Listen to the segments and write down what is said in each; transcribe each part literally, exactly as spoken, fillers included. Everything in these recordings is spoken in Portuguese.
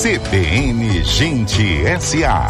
C B N Gente S A.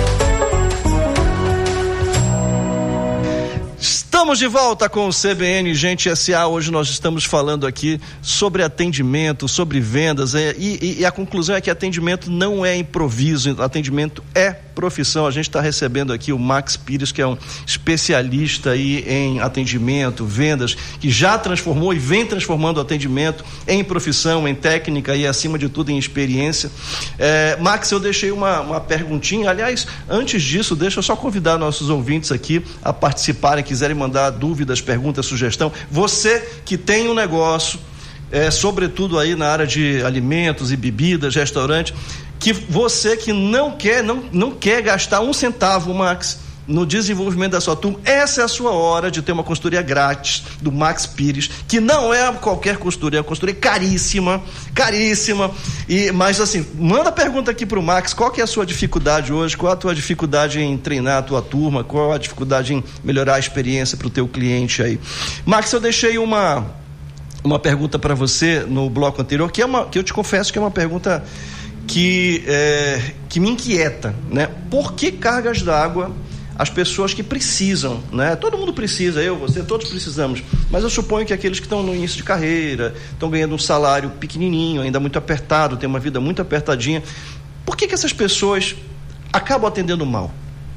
Estamos de volta com o C B N Gente S A. Hoje nós estamos falando aqui sobre atendimento, sobre vendas, é, e, e a conclusão é que atendimento não é improviso, atendimento é profissão. A gente está recebendo aqui o Max Pires, que é um especialista aí em atendimento, vendas, que já transformou e vem transformando o atendimento em profissão, em técnica e, acima de tudo, em experiência. É, Max, eu deixei uma, uma perguntinha. Aliás, antes disso, deixa eu só convidar nossos ouvintes aqui a participarem, quiserem mandar dúvidas, perguntas, sugestão. Você que tem um negócio, é, sobretudo aí na área de alimentos e bebidas, restaurante, que você que não quer, não, não quer gastar um centavo, Max, no desenvolvimento da sua turma, essa é a sua hora de ter uma consultoria grátis do Max Pires, que não é qualquer consultoria, é uma consultoria caríssima, caríssima, e, mas assim, manda a pergunta aqui pro Max, qual que é a sua dificuldade hoje, qual a tua dificuldade em treinar a tua turma, qual a dificuldade em melhorar a experiência pro teu cliente aí. Max, eu deixei uma, uma pergunta para você no bloco anterior, que, é uma, que eu te confesso que é uma pergunta que, é, que me inquieta, né? Por que cargas d'água as pessoas que precisam, né? Todo mundo precisa, eu, você, todos precisamos, mas eu suponho que aqueles que estão no início de carreira, estão ganhando um salário pequenininho, ainda muito apertado, tem uma vida muito apertadinha, por que que essas pessoas acabam atendendo mal?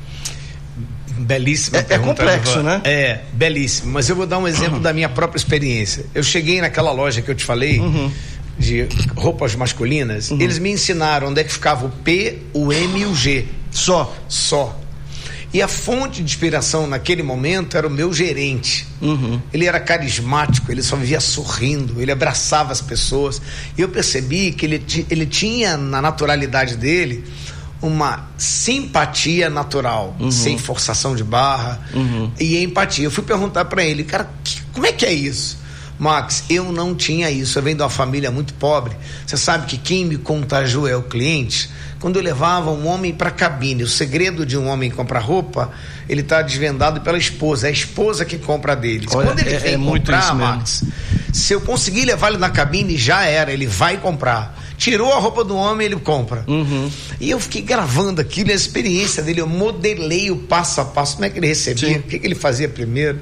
Belíssima é, pergunta. É complexo, né? É, belíssimo, mas eu vou dar um exemplo uhum. da minha própria experiência. Eu cheguei naquela loja que eu te falei, uhum. de roupas masculinas, uhum. eles me ensinaram onde é que ficava o P, o M e o G. Só? Só. E a fonte de inspiração naquele momento era o meu gerente. Uhum. Ele era carismático, ele só vivia sorrindo, ele abraçava as pessoas. E eu percebi que ele, ele tinha na naturalidade dele uma simpatia natural, uhum. sem forçação de barra, uhum. e empatia. Eu fui perguntar para ele, cara, que, como é que é isso? Max, eu não tinha isso, eu venho de uma família muito pobre. Você sabe que quem me contagiou é o cliente. Quando eu levava um homem para a cabine, o segredo de um homem comprar roupa, ele está desvendado pela esposa, é a esposa que compra dele. Olha, quando ele é, vem é comprar, Max, se eu conseguir levar ele na cabine, já era, ele vai comprar. Tirou a roupa do homem, ele compra. Uhum. E eu fiquei gravando aquilo, a experiência dele, eu modelei o passo a passo, como é que ele recebia, Sim. o que, que ele fazia primeiro.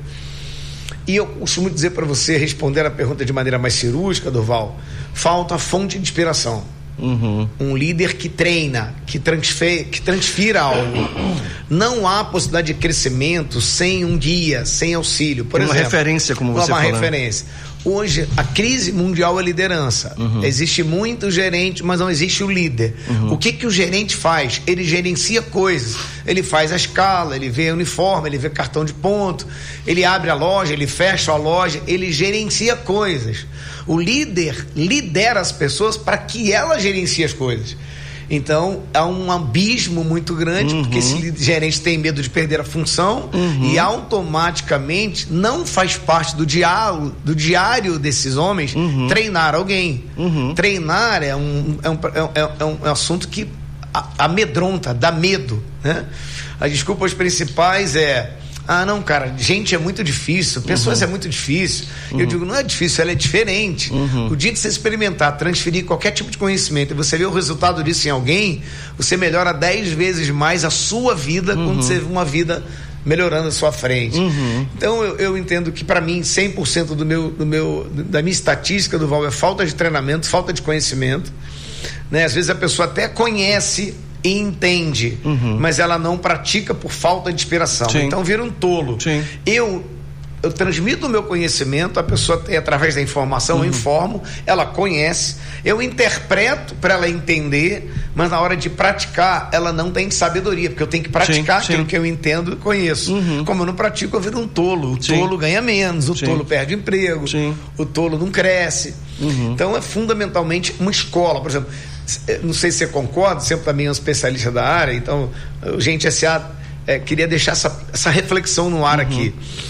E eu costumo dizer para você, responder a pergunta de maneira mais cirúrgica, Durval, falta fonte de inspiração. Uhum. Um líder que treina, que, transfer, que transfira algo. Não há possibilidade de crescimento sem um guia, sem auxílio. Por uma exemplo, referência, como você falou. Uma referência. Hoje, a crise mundial é liderança. Uhum. Existe muito gerente, mas não existe o líder. Uhum. O que que o gerente faz? Ele gerencia coisas. Ele faz a escala, ele vê uniforme, ele vê cartão de ponto, ele abre a loja, ele fecha a loja, ele gerencia coisas. O líder lidera as pessoas para que ela gerencie as coisas. Então, há um abismo muito grande, uhum. porque esse gerente tem medo de perder a função uhum. e automaticamente não faz parte do diálogo, do diário desses homens uhum. treinar alguém. Uhum. Treinar é um, é, um, é, um, é um assunto que amedronta, dá medo, né? As desculpas principais é: ah, não, cara, gente é muito difícil, pessoas uhum. é muito difícil. Uhum. Eu digo, não é difícil, ela é diferente. Uhum. O dia que você experimentar, transferir qualquer tipo de conhecimento e você vê o resultado disso em alguém, você melhora dez vezes mais a sua vida uhum. quando você vê uma vida melhorando à sua frente. Uhum. Então eu, eu entendo que para mim cem por cento do meu, do meu, da minha estatística do Val é falta de treinamento, falta de conhecimento, né? Às vezes a pessoa até conhece e entende, uhum. mas ela não pratica por falta de inspiração. Sim. Então vira um tolo. Sim. Eu, eu transmito o meu conhecimento, a pessoa tem, através da informação, uhum. eu informo, ela conhece, eu interpreto para ela entender, mas na hora de praticar, ela não tem sabedoria, porque eu tenho que praticar sim, aquilo sim. que eu entendo e conheço. Uhum. Como eu não pratico, eu viro um tolo. O sim. tolo ganha menos, o sim. tolo perde emprego, sim. o tolo não cresce. Uhum. Então é fundamentalmente uma escola, por exemplo. Não sei se você concorda, sempre também é um especialista da área, então, gente, S A é, queria deixar essa, essa reflexão no ar uhum. aqui.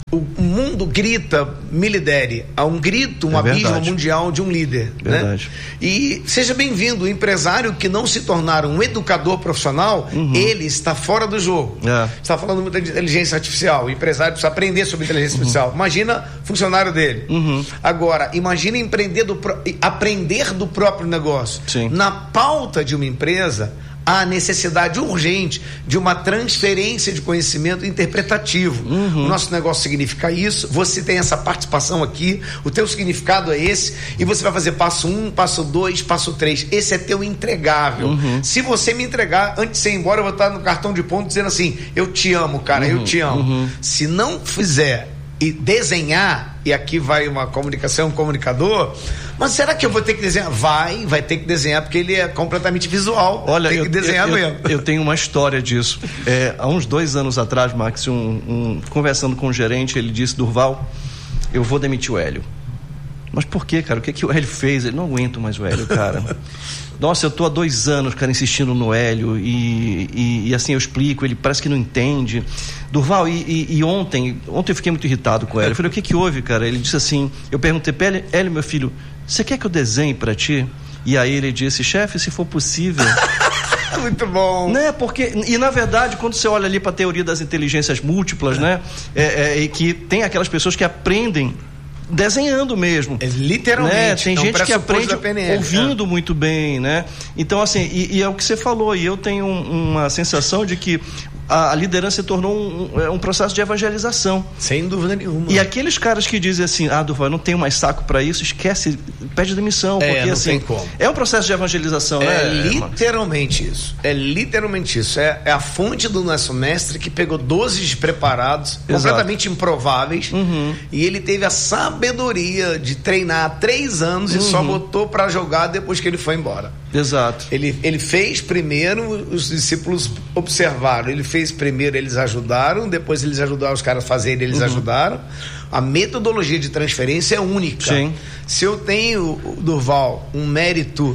O mundo grita, me lidere. Há um grito, um é abismo verdade. mundial de um líder. Verdade. Né? E seja bem-vindo, o empresário que não se tornar um educador profissional, uhum. ele está fora do jogo. É. Está falando muito de inteligência artificial. O empresário precisa aprender sobre inteligência uhum. artificial. Imagina funcionário dele. Uhum. Agora, imagina empreender do, aprender do próprio negócio. Sim. Na pauta de uma empresa, há necessidade urgente de uma transferência de conhecimento interpretativo. Uhum. O nosso negócio significa isso, você tem essa participação aqui, o teu significado é esse, e você vai fazer passo um, passo dois, passo três. Esse é teu entregável. Uhum. Se você me entregar, antes de você ir embora, eu vou estar no cartão de ponto dizendo assim, eu te amo, cara, uhum. eu te amo. Uhum. Se não fizer e desenhar, e aqui vai uma comunicação, um comunicador, mas será que eu vou ter que desenhar? Vai, vai ter que desenhar, porque ele é completamente visual. Olha, tem eu, que desenhar eu, mesmo. Eu, eu tenho uma história disso. É, há uns dois anos atrás, Max, um, um, conversando com um gerente, ele disse, Durval, eu vou demitir o Hélio. Mas por quê, cara? O que, que o Hélio fez? Ele não aguento mais o Hélio, cara. Nossa, eu tô há dois anos, cara, insistindo no Hélio e, e, e assim eu explico, ele parece que não entende. Durval, e, e, e ontem, ontem eu fiquei muito irritado com o Hélio. Eu falei, o que que houve, cara? Ele disse assim, eu perguntei pra ele, Hélio, meu filho, você quer que eu desenhe pra ti? E aí ele disse, chefe, se for possível... Muito bom. Né? Porque, e na verdade, quando você olha ali para a teoria das inteligências múltiplas, é. né? É, é, e que tem aquelas pessoas que aprendem desenhando mesmo. É, literalmente. Né? Tem é um gente que aprende P N L, ouvindo é. muito bem, né? Então, assim, e, e é o que você falou, e eu tenho um, uma sensação de que a, a liderança se tornou um, um processo de evangelização. Sem dúvida nenhuma. E aqueles caras que dizem assim, ah, Durval, eu não tenho mais saco para isso, esquece, pede demissão, porque é, não assim, tem como. É um processo de evangelização, é né? É literalmente isso. É literalmente isso. É, é a fonte do nosso mestre que pegou doze despreparados, Exato. completamente improváveis, uhum. e ele teve a sabedoria de treinar há três anos uhum. e só botou para jogar depois que ele foi embora. Exato. Ele, ele fez primeiro, os discípulos observaram, ele fez primeiro, eles ajudaram, depois eles ajudaram os caras a fazerem, eles uhum. ajudaram. A metodologia de transferência é única. Sim. Se eu tenho, Durval, um mérito,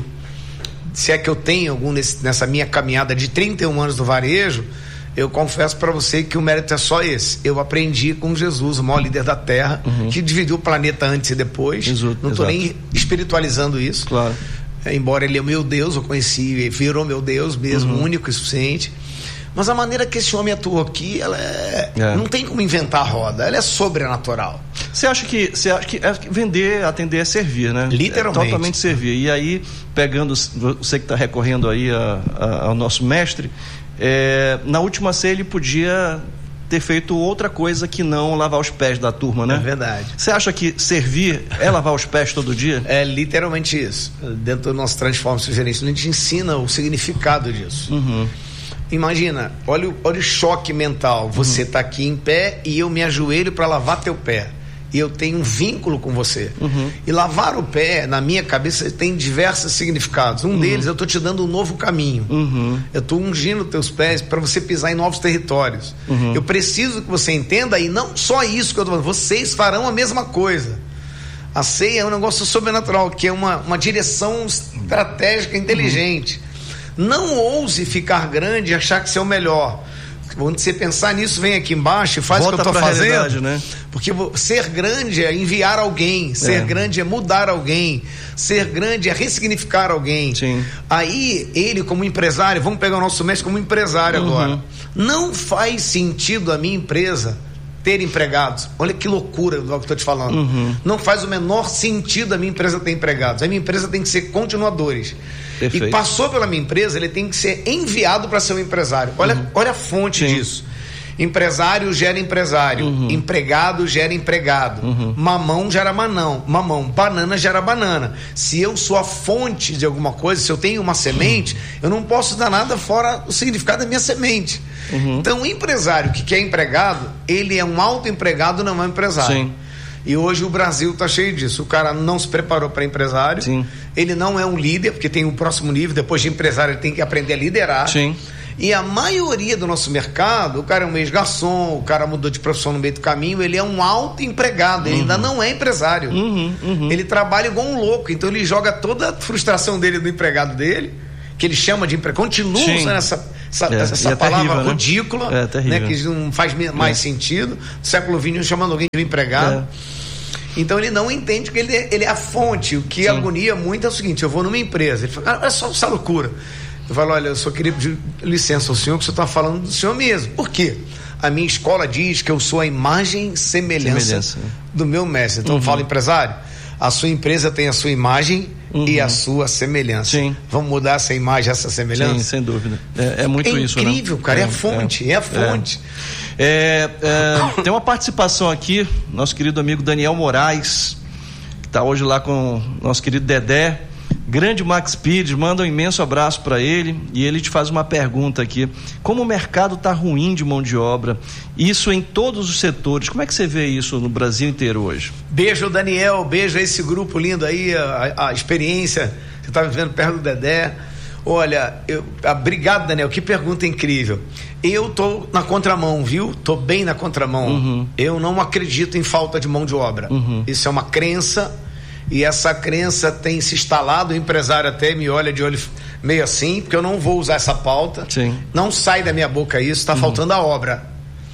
se é que eu tenho algum nesse, nessa minha caminhada de trinta e um anos do varejo, eu confesso para você que o mérito é só esse. Eu aprendi com Jesus, o maior líder da Terra, uhum. que dividiu o planeta antes e depois. Exato, não estou nem espiritualizando isso. Claro. É, embora ele é o meu Deus, eu conheci, virou meu Deus mesmo, uhum. único e suficiente. Mas a maneira que esse homem atuou aqui, ela é, é. não tem como inventar a roda, ela é sobrenatural. Você acha que, você acha que é vender, atender é servir, né? Literalmente. É totalmente servir. E aí, pegando você que está recorrendo aí a, a, ao nosso mestre, é, na última ceia ele podia ter feito outra coisa que não lavar os pés da turma, né? É verdade. Você acha que servir é lavar os pés todo dia? É literalmente isso. Dentro do nosso Transforma-se Gerente, a gente ensina o significado disso. Uhum. Imagina, olha o, olha o choque mental. Você está uhum. aqui em pé e eu me ajoelho para lavar teu pé. E eu tenho um vínculo com você. Uhum. E lavar o pé, na minha cabeça, tem diversos significados. Um uhum. deles, eu estou te dando um novo caminho. Uhum. Eu estou ungindo teus pés para você pisar em novos territórios. Uhum. Eu preciso que você entenda, e não só isso que eu estou falando, vocês farão a mesma coisa. A ceia é um negócio sobrenatural, que é uma, uma direção estratégica inteligente. Uhum. Não ouse ficar grande e achar que você é o melhor. Quando você pensar nisso, vem aqui embaixo e faz Volta o que eu estou fazendo. Né? Porque ser grande é enviar alguém, ser é. grande é mudar alguém, ser grande é ressignificar alguém. Sim. Aí, ele como empresário, vamos pegar o nosso mestre como empresário uhum. agora. Não faz sentido a minha empresa ter empregados. Olha que loucura do que eu estou te falando. Uhum. Não faz o menor sentido a minha empresa ter empregados. A minha empresa tem que ser continuadores. Perfeito. E passou pela minha empresa, ele tem que ser enviado para ser um empresário. Olha, uhum. olha a fonte Sim. disso. Empresário gera empresário, uhum. empregado gera empregado, uhum. mamão gera manão, mamão, banana gera banana. Se eu sou a fonte de alguma coisa, se eu tenho uma semente, uhum. eu não posso dar nada fora o significado da minha semente. Uhum. Então, o empresário que quer empregado, ele é um autoempregado, não é um empresário. Sim. E hoje o Brasil está cheio disso. O cara não se preparou para empresário. Sim. Ele não é um líder, porque tem um próximo nível. Depois de empresário, ele tem que aprender a liderar. Sim. E a maioria do nosso mercado, o cara é um ex-garçom, o cara mudou de profissão no meio do caminho, ele é um autoempregado, ele uhum. ainda não é empresário. Uhum, uhum. Ele trabalha igual um louco, então ele joga toda a frustração dele do empregado dele que ele chama de empregado, continua Sim. usando essa, essa, é, essa é palavra terrível, ridícula, né? É, né, que não faz mais é. sentido. No século vinte e um, chamando alguém de empregado. É. Então ele não entende que ele, ele é a fonte. O que Sim. agonia muito é o seguinte: eu vou numa empresa, ele fala, ah, é só essa loucura. Eu falo, olha, eu só queria pedir licença ao senhor, que você está falando do senhor mesmo. Por quê? A minha escola diz que eu sou a imagem e semelhança, semelhança. do meu mestre. Então uhum. eu falo, empresário, a sua empresa tem a sua imagem uhum. e a sua semelhança. Sim. Vamos mudar essa imagem, essa semelhança? Sim, sem dúvida. É, é muito é isso, né? É incrível, cara, é, é a fonte, é, é a fonte. É, é, tem uma participação aqui, nosso querido amigo Daniel Moraes, que está hoje lá com o nosso querido Dedé. Grande Max Pires, manda um imenso abraço para ele e ele te faz uma pergunta aqui: como o mercado está ruim de mão de obra, isso em todos os setores, como é que você vê isso no Brasil inteiro hoje? Beijo Daniel, beijo a esse grupo lindo aí, a, a experiência que você está vivendo perto do Dedé. Olha, eu, obrigado Daniel, que pergunta incrível. Eu tô na contramão, viu? Tô bem na contramão. Uhum. Eu não acredito em falta de mão de obra. Uhum. Isso é uma crença. E essa crença tem se instalado, o empresário até me olha de olho meio assim, porque eu não vou usar essa pauta. Sim. Não sai da minha boca isso, está uhum. faltando a obra.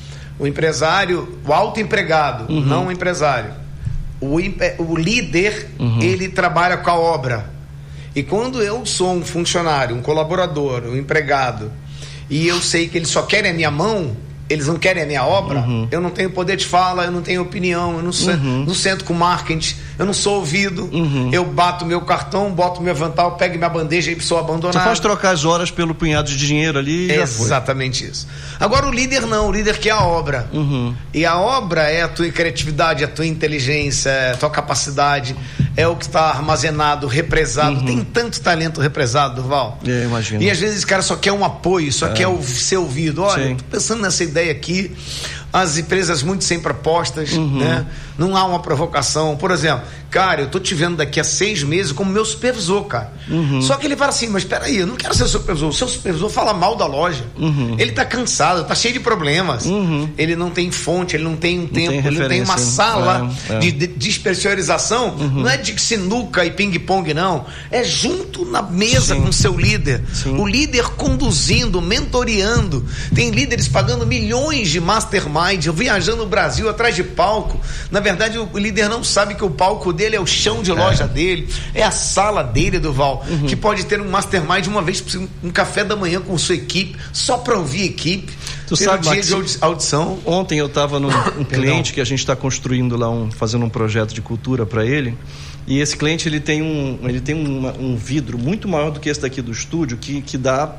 O empresário, o autoempregado, uhum. não o empresário. O, o líder, uhum. ele trabalha com a obra. E quando eu sou um funcionário, um colaborador, um empregado, e eu sei que eles só querem a minha mão, eles não querem a minha obra, uhum. eu não tenho poder de fala, eu não tenho opinião, eu não, sou, uhum. não sento com marketing, eu não sou ouvido, uhum. eu bato meu cartão, boto meu avental, pego minha bandeja e sou abandonado. Você pode trocar as horas pelo punhado de dinheiro ali e é já foi. Exatamente isso. Agora o líder não, o líder quer a obra. Uhum. E a obra é a tua criatividade, a tua inteligência, a tua capacidade, é o que está armazenado, represado. Uhum. Tem tanto talento represado, Durval. É, imagino. E às vezes esse cara só quer um apoio, só é. quer ser ouvido. Olha, Sim. tô pensando nessa ideia aqui, as empresas muito sem propostas, uhum. né? Não há uma provocação. Por exemplo, cara, eu tô te vendo daqui a seis meses como meu supervisor, cara. Uhum. Só que ele fala assim, mas peraí, eu não quero ser supervisor. O seu supervisor fala mal da loja. Uhum. Ele tá cansado, tá cheio de problemas. Uhum. Ele não tem fonte, ele não tem um não tempo, tem ele não tem uma sala é, é. de, de, de especialização. Uhum. Não é de sinuca e ping-pong, não. É junto na mesa Sim. com o seu líder. Sim. O líder conduzindo, mentoreando. Tem líderes pagando milhões de mastermind, viajando no Brasil atrás de palco. Na verdade, o líder não sabe que o palco dele é o chão de loja é. dele, é a sala dele, Durval, uhum. que pode ter um mastermind uma vez por semana, um café da manhã com sua equipe, só para ouvir equipe. Tu sabe, dia Max, de audição. Ontem eu estava num um cliente que a gente está construindo lá, um, fazendo um projeto de cultura para ele. E esse cliente ele tem um, ele tem uma, um vidro muito maior do que esse daqui do estúdio, que, que dá,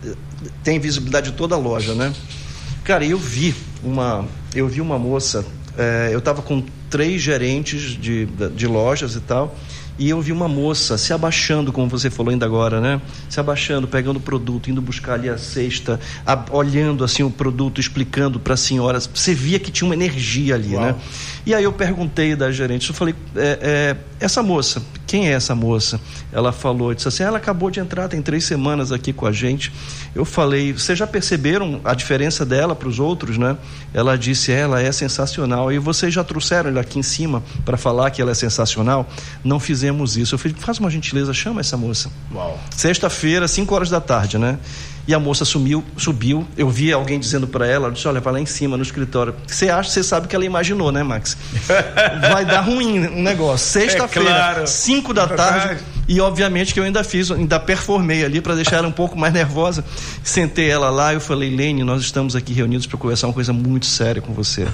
tem visibilidade de toda a loja, né? Cara, eu vi uma, eu vi uma moça, é, eu estava com três gerentes de, de lojas e tal, e eu vi uma moça se abaixando, como você falou ainda agora, né? Se abaixando, pegando o produto, indo buscar ali a cesta, a, olhando assim o produto, explicando para a senhora. Você via que tinha uma energia ali, Uau. né? E aí eu perguntei da gerente, eu falei, é, é, essa moça, quem é essa moça? Ela falou, disse assim, ela acabou de entrar, tem três semanas aqui com a gente. Eu falei, vocês já perceberam a diferença dela para os outros, né? Ela disse, ela é sensacional. E vocês já trouxeram ela aqui em cima para falar que ela é sensacional? Não fizemos isso. Eu falei, faz uma gentileza, chama essa moça. Uau. Sexta-feira, cinco horas da tarde, né? E a moça sumiu, subiu, eu vi alguém dizendo para ela, ela disse, olha, vai lá em cima no escritório. Você acha, você sabe que ela imaginou, né, Max? Vai dar ruim um negócio. Sexta-feira, é claro. cinco da tarde, e obviamente que eu ainda fiz, ainda performei ali para deixar ela um pouco mais nervosa. Sentei ela lá e eu falei, Lene, nós estamos aqui reunidos para conversar uma coisa muito séria com você.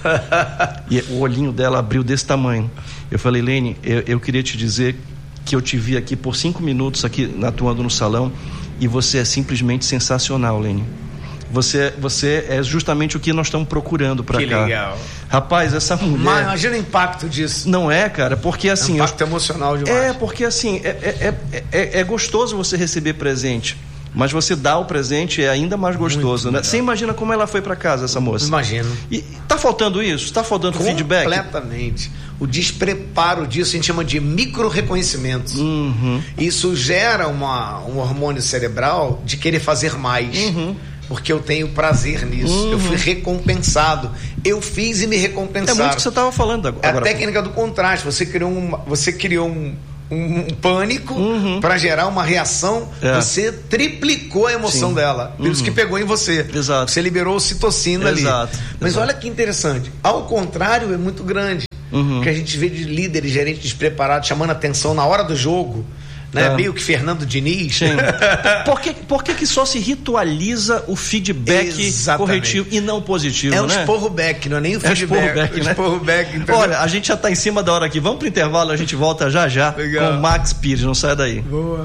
E o olhinho dela abriu desse tamanho. Eu falei, Lene, eu, eu queria te dizer que eu te vi aqui por cinco minutos aqui atuando no salão, e você é simplesmente sensacional, Lene. Você, você é justamente o que nós estamos procurando para cá. Que legal. Rapaz, essa mulher... Mas imagina o impacto disso. Não é, cara? Porque assim... É um impacto eu... emocional demais. É, porque assim, é, é, é, é, é gostoso você receber presente, mas você dar o presente é ainda mais gostoso, muito né? Melhor. Você imagina como ela foi para casa, essa moça? Imagino. E tá faltando isso? Tá faltando feedback? Completamente. O despreparo disso a gente chama de micro-reconhecimento. Uhum. Isso gera uma, um hormônio cerebral de querer fazer mais. Uhum. Porque eu tenho prazer nisso. Uhum. Eu fui recompensado. Eu fiz e me recompensaram. É muito o que você estava falando agora. É a técnica do contraste. Você criou um, você criou um, um, um pânico uhum. para gerar uma reação, é. você triplicou a emoção Sim. dela. Por uhum. isso que pegou em você. Exato. Você liberou ocitocina ali. Exato. Mas Exato. olha que interessante. Ao contrário, é muito grande. Uhum. Que a gente vê de líderes, gerentes despreparados, chamando atenção na hora do jogo. Né? É. Meio que Fernando Diniz. Sim. Por, que, por que que só se ritualiza o feedback Exatamente. corretivo e não positivo, é o né? esporro back, não é nem o feedback. É o esporro back, né? esporro back, Olha, a gente já está em cima da hora aqui. Vamos pro intervalo, a gente volta já já Legal. com o Max Pires. Não sai daí. Boa.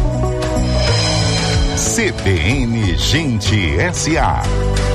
C B N Gente S A.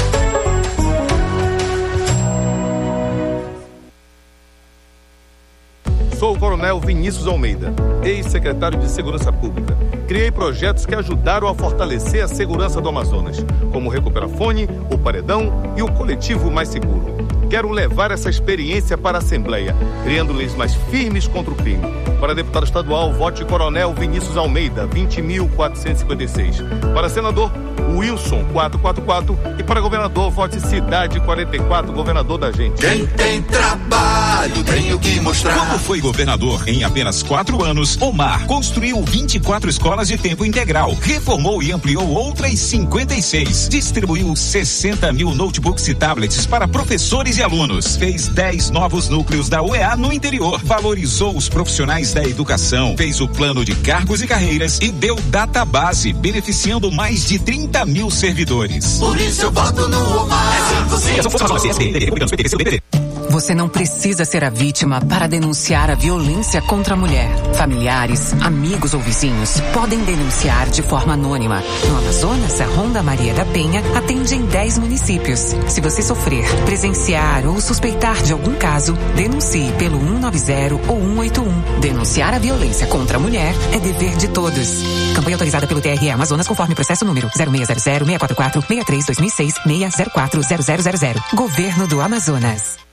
Sou o Coronel Vinícius Almeida, ex-secretário de Segurança Pública. Criei projetos que ajudaram a fortalecer a segurança do Amazonas, como o Recuperafone, o Paredão e o Coletivo Mais Seguro. Quero levar essa experiência para a Assembleia, criando leis mais firmes contra o crime. Para deputado estadual, vote Coronel Vinícius Almeida, vinte mil quatrocentos e cinquenta e seis. Para senador, Wilson, quatrocentos e quarenta e quatro. E para governador, vote Cidade quarenta e quatro, governador da gente. Quem tem trabalho tem o que mostrar. Quando foi governador, em apenas quatro anos, Omar construiu vinte e quatro escolas de tempo integral, reformou e ampliou outras cinquenta e seis, distribuiu sessenta mil notebooks e tablets para professores e alunos, fez dez novos núcleos da U E A no interior, valorizou os profissionais da educação, fez o plano de cargos e carreiras e deu database, beneficiando mais de trinta mil servidores. Por isso eu voto no Omar. Você não precisa ser a vítima para denunciar a violência contra a mulher. Familiares, amigos ou vizinhos podem denunciar de forma anônima. No Amazonas, a Ronda Maria da Penha atende em dez municípios. Se você sofrer, presenciar ou suspeitar de algum caso, denuncie pelo um nove zero ou um oito um. Denunciar a violência contra a mulher é dever de todos. Campanha autorizada pelo T R E Amazonas conforme processo número zero seis zero zero, seis quatro quatro, seis três, dois mil e seis, seis zero quatro, zero zero zero zero. Governo do Amazonas.